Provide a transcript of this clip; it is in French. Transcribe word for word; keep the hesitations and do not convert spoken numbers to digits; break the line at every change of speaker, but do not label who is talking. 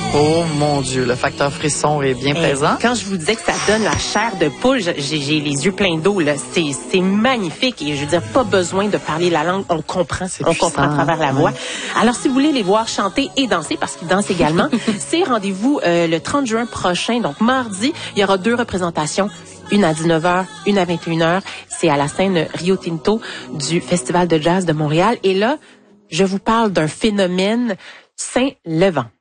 Oh mon Dieu, le facteur frisson est bien
Et
présent.
Quand je vous disais que ça donne la chair de poule, j'ai, j'ai les yeux pleins d'eau. Là, c'est, c'est magnifique et je veux dire, pas besoin de parler la langue, on comprend,
C'est
on
puissant,
comprend à travers la
ouais.
voix. Alors, si vous voulez les voir chanter et danser, parce qu'ils dansent également, c'est rendez-vous euh, le trente juin prochain, donc mardi. Il y aura deux représentations. Une à dix-neuf heures, une à vingt et une heures. C'est à la scène Rio Tinto du Festival de jazz de Montréal. Et là, je vous parle d'un phénomène Saint-Levant.